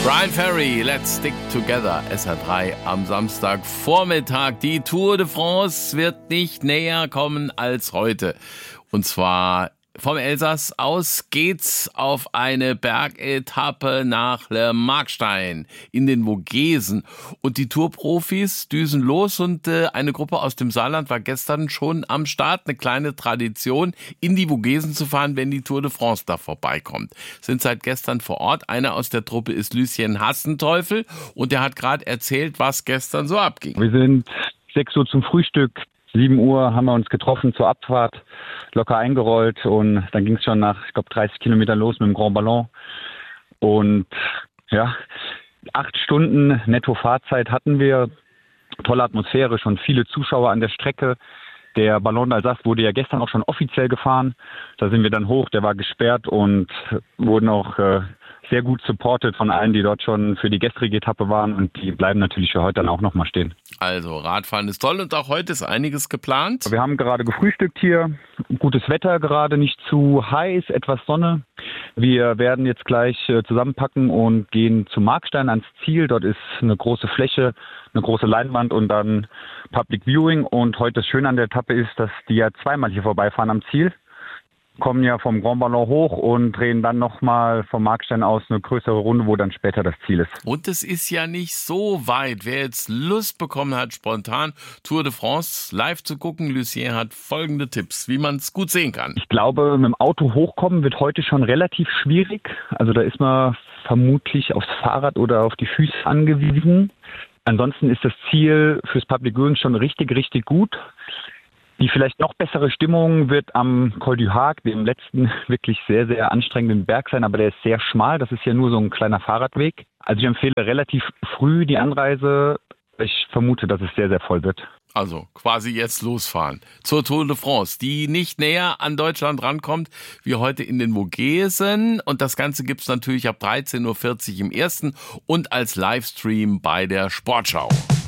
Brian Ferry, Let's Stick Together, SR3 am Samstagvormittag. Die Tour de France wird nicht näher kommen als heute. Und zwar vom Elsass aus geht's auf eine Bergetappe nach Le Markstein in den Vogesen. Und die Tourprofis düsen los und eine Gruppe aus dem Saarland war gestern schon am Start. Eine kleine Tradition, in die Vogesen zu fahren, wenn die Tour de France da vorbeikommt. Sind seit gestern vor Ort. Einer aus der Truppe ist Lucien Hassenteufel und der hat gerade erzählt, was gestern so abging. Wir sind 6 Uhr zum Frühstück. 7 Uhr haben wir uns getroffen zur Abfahrt, locker eingerollt und dann ging es schon nach, 30 Kilometern los mit dem Grand Ballon. Und ja, 8 Stunden netto Fahrzeit hatten wir, tolle Atmosphäre, schon viele Zuschauer an der Strecke. Der Ballon d'Alsace wurde ja gestern auch schon offiziell gefahren. Da sind wir dann hoch, der war gesperrt und wurden auch sehr gut supported von allen, die dort schon für die gestrige Etappe waren und die bleiben natürlich für heute dann auch nochmal stehen. Also Radfahren ist toll und auch heute ist einiges geplant. Wir haben gerade gefrühstückt hier, gutes Wetter gerade, nicht zu heiß, etwas Sonne. Wir werden jetzt gleich zusammenpacken und gehen zu Markstein ans Ziel. Dort ist eine große Fläche, eine große Leinwand und dann Public Viewing. Und heute das Schöne an der Etappe ist, dass die ja zweimal hier vorbeifahren am Ziel. Kommen ja vom Grand Ballon hoch und drehen dann nochmal vom Markstein aus eine größere Runde, wo dann später das Ziel ist. Und es ist ja nicht so weit. Wer jetzt Lust bekommen hat, spontan Tour de France live zu gucken, Lucien hat folgende Tipps, wie man es gut sehen kann. Ich glaube, mit dem Auto hochkommen wird heute schon relativ schwierig. Also da ist man vermutlich aufs Fahrrad oder auf die Füße angewiesen. Ansonsten ist das Ziel fürs Public Viewing schon richtig, richtig gut. Die vielleicht noch bessere Stimmung wird am Col du Hague, dem letzten wirklich sehr, sehr anstrengenden Berg sein, aber der ist sehr schmal. Das ist ja nur so ein kleiner Fahrradweg. Also ich empfehle relativ früh die Anreise. Ich vermute, dass es sehr, sehr voll wird. Also quasi jetzt losfahren zur Tour de France, die nicht näher an Deutschland rankommt wie heute in den Vogesen. Und das Ganze gibt's natürlich ab 13.40 Uhr im ersten und als Livestream bei der Sportschau.